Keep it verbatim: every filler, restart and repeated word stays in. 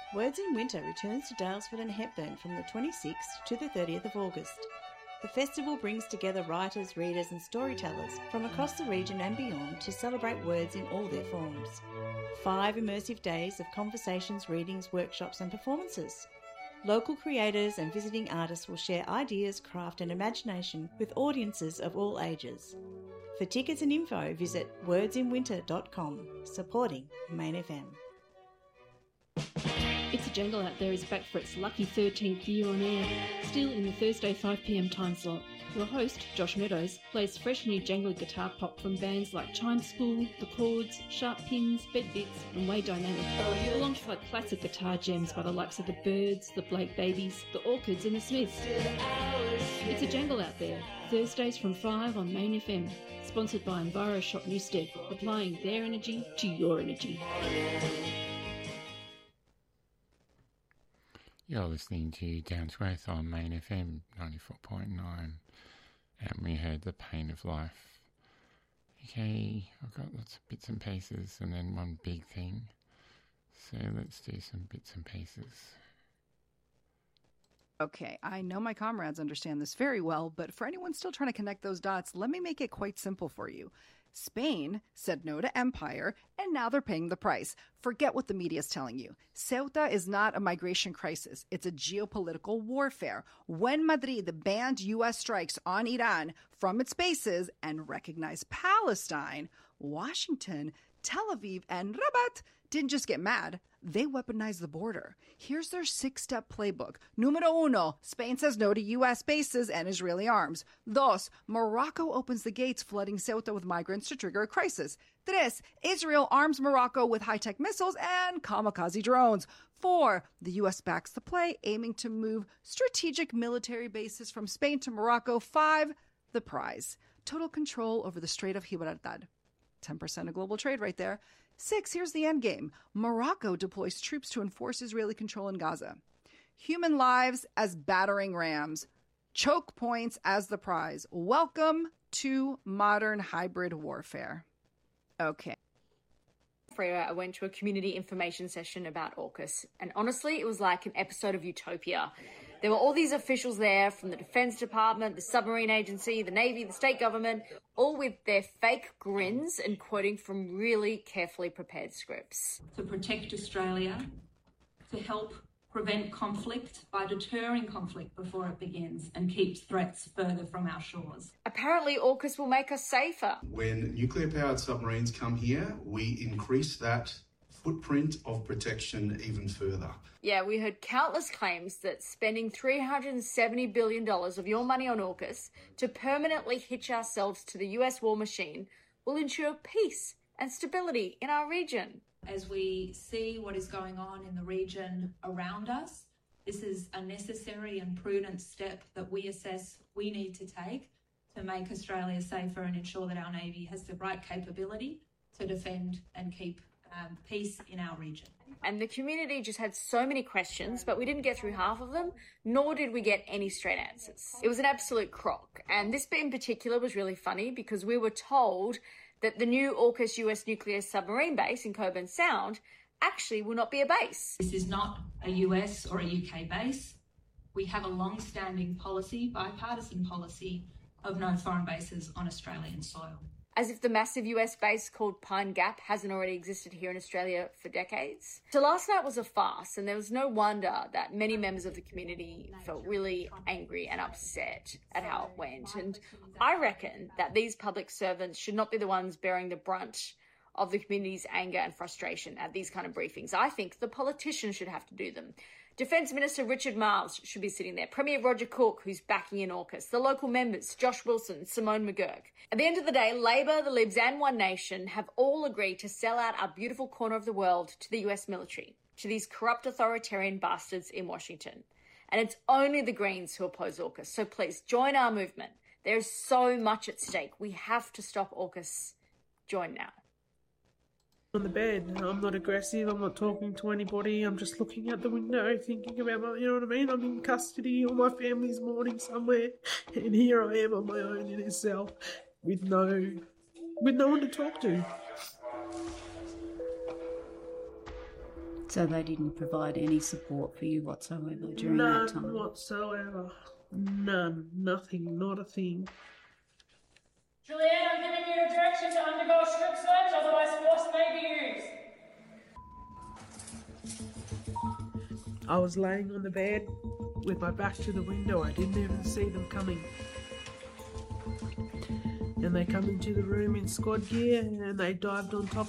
Words in Winter returns to Daylesford and Hepburn from the twenty-sixth to the thirtieth of August. The festival brings together writers, readers and storytellers from across the region and beyond to celebrate words in all their forms. Five immersive days of conversations, readings, workshops and performances. Local creators and visiting artists will share ideas, craft and imagination with audiences of all ages. For tickets and info, visit words in winter dot com, supporting Main F M. It's a Jangle Out There is back for its lucky thirteenth year on air, still in the Thursday five p m time slot. Your host, Josh Meadows, plays fresh new jangly guitar pop from bands like Chime Spool, The Chords, Sharp Pins, Bed Bits and Way Dynamic, alongside classic guitar gems by the likes of The Byrds, The Blake Babies, The Orchids and The Smiths. It's a Jangle Out There, Thursdays from five on Main F M, sponsored by EnviroShop Newstead, applying their energy to your energy. You're listening to Down to Earth on Main F M ninety-four point nine, and we heard The Pain of Life. Okay, I've got lots of bits and pieces and then one big thing, so let's do some bits and pieces. Okay, I know my comrades understand this very well, but for anyone still trying to connect those dots, let me make it quite simple for you. Spain said no to empire, and now they're paying the price. Forget what the media is telling you. Ceuta is not a migration crisis. It's a geopolitical warfare. When Madrid banned U S strikes on Iran from its bases and recognized Palestine, Washington, Tel Aviv, and Rabat didn't just get mad. They weaponized the border. Here's their six-step playbook. Numero uno, Spain says no to U S bases and Israeli arms. Dos, Morocco opens the gates, flooding Ceuta with migrants to trigger a crisis. Tres, Israel arms Morocco with high-tech missiles and kamikaze drones. Four, the U S backs the play, aiming to move strategic military bases from Spain to Morocco. Five, the prize. Total control over the Strait of Gibraltar. ten percent of global trade right there. Six, here's the end game. Morocco deploys troops to enforce Israeli control in Gaza. Human lives as battering rams. Choke points as the prize. Welcome to modern hybrid warfare. Okay. Freya, I went to a community information session about AUKUS, and honestly, it was like an episode of Utopia. There were all these officials there from the Defence Department, the Submarine Agency, the Navy, the state government, all with their fake grins and quoting from really carefully prepared scripts. To protect Australia, to help prevent conflict by deterring conflict before it begins and keeps threats further from our shores. Apparently, AUKUS will make us safer. When nuclear-powered submarines come here, we increase that footprint of protection even further. Yeah, we heard countless claims that spending three hundred seventy billion dollars of your money on AUKUS to permanently hitch ourselves to the U S war machine will ensure peace and stability in our region. As we see what is going on in the region around us, this is a necessary and prudent step that we assess we need to take to make Australia safer and ensure that our Navy has the right capability to defend and keep um, peace in our region. And the community just had so many questions, but we didn't get through half of them, nor did we get any straight answers. It was an absolute crock. And this bit in particular was really funny because we were told that the new AUKUS U S nuclear submarine base in Cockburn Sound actually will not be a base. This is not a U S or a U K base. We have a long-standing policy, bipartisan policy, of no foreign bases on Australian soil. As if the massive U S base called Pine Gap hasn't already existed here in Australia for decades. So last night was a farce, and there was no wonder that many members of the community felt really angry and upset at how it went. And I reckon that these public servants should not be the ones bearing the brunt of the community's anger and frustration at these kind of briefings. I think the politicians should have to do them. Defence Minister Richard Marles should be sitting there. Premier Roger Cook, who's backing in AUKUS. The local members, Josh Wilson, Simone McGurk. At the end of the day, Labor, the Libs and One Nation have all agreed to sell out our beautiful corner of the world to the U S military, to these corrupt authoritarian bastards in Washington. And it's only the Greens who oppose AUKUS. So please, join our movement. There is so much at stake. We have to stop AUKUS. Join now. On the bed, I'm not aggressive, I'm not talking to anybody, I'm just looking out the window thinking about my, you know what I mean, I'm in custody, all my family's mourning somewhere, and here I am on my own in a cell with no, with no one to talk to. So they didn't provide any support for you whatsoever during None that time? whatsoever. None. Nothing. Not a thing. Julianne, I'm giving you a direction to undergo a strip search, otherwise force may be used. I was laying on the bed with my back to the window. I didn't even see them coming. And they come into the room in squad gear and they dived on top